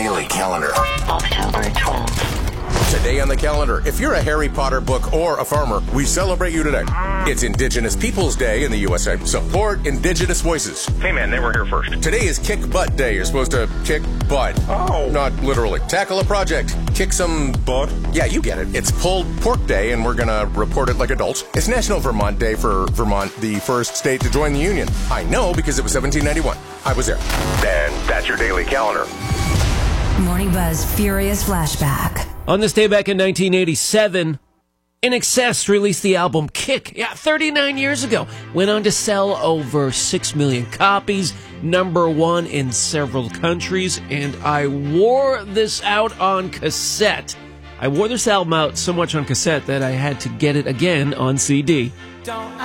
daily calendar. October 12th. Today on the calendar, if you're a Harry Potter book or a farmer, we celebrate you today. It's Indigenous Peoples Day in the USA. Support Indigenous voices. Hey man, they were here first. Today is Kick Butt Day. You're supposed to kick butt. Oh. Not literally. Tackle a project. Kick some butt. Yeah, you get it. It's Pulled Pork Day, and we're going to report it like adults. It's National Vermont Day for Vermont, the first state to join the Union. I know because it was 1791. I was there. And that's your daily calendar. Morning Buzz Furious Flashback. On this day back in 1987, INXS released the album Kick. 39 years ago. Went on to sell over 6 million copies, #1 in several countries, and I wore this out on cassette. I wore this album out so much on cassette that I had to get it again on CD.